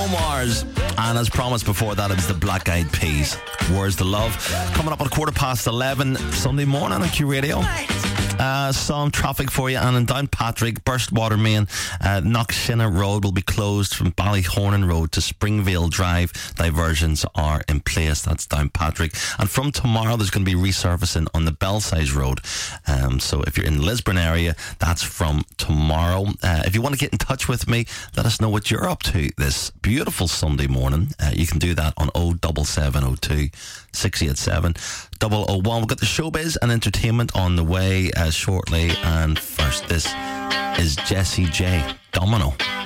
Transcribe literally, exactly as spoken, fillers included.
Mars. And as promised before that, it was the Black Eyed Peas. Where's the Love? Coming up at a quarter past eleven Sunday morning on Q Radio. Uh, some traffic for you, and in Downpatrick, Burstwater Main, uh, Knockshinna Road will be closed from Ballyhornan Road to Springvale Drive. Diversions are in place. That's Downpatrick. And from tomorrow, there's going to be resurfacing on the Belsize Road. Um, so if you're in the Lisburn area, that's from tomorrow. Uh, if you want to get in touch with me, let us know what you're up to this beautiful Sunday morning. Uh, you can do that on oh seven seven oh two, six eight seven, double oh one. We've got the showbiz and entertainment on the way uh, shortly. And first, this is Jessie J, Domino.